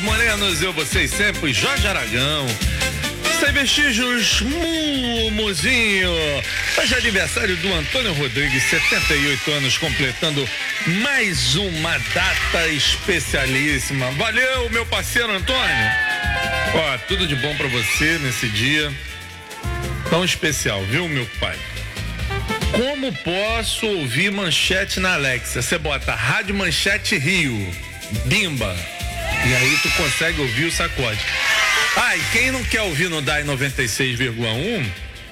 Morenos, eu, vocês sempre, Jorge Aragão. Sem vestígios, Mumuzinho. Hoje é aniversário do Antônio Rodrigues, 78 anos, completando mais uma data especialíssima. Valeu, meu parceiro Antônio. Ó, tudo de bom pra você nesse dia tão especial, viu, meu pai? Como posso ouvir Manchete na Alexa? Você bota Rádio Manchete Rio, bimba, e aí tu consegue ouvir o sacode. Ah, e quem não quer ouvir no DAI 96,1,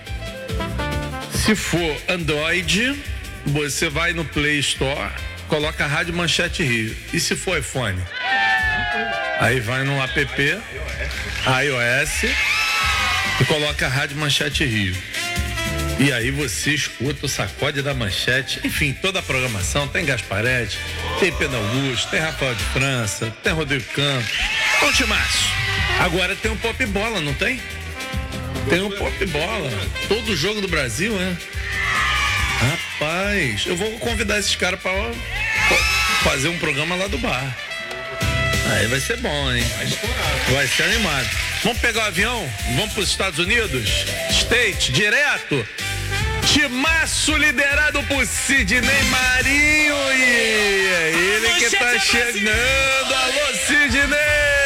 se for Android, você vai no Play Store, coloca Rádio Manchete Rio. E se for iPhone? Aí vai no app, iOS, e coloca Rádio Manchete Rio. E aí você escuta o sacode da Manchete, enfim, toda a programação, tem Gasparete, tem Pedro Augusto, tem Rafael de França, tem Rodrigo Campos, um timaço. Agora tem um Pop Bola, não tem? Tem um Pop Bola, todo jogo do Brasil, né? Rapaz, eu vou convidar esses caras para fazer um programa lá do bar. Aí vai ser bom, hein? Vai ser animado. Vamos pegar o avião? Vamos para os Estados Unidos? State, direto? Timaço liderado por Sidney Marinho e é ele que tá chegando. Alô, Sidney!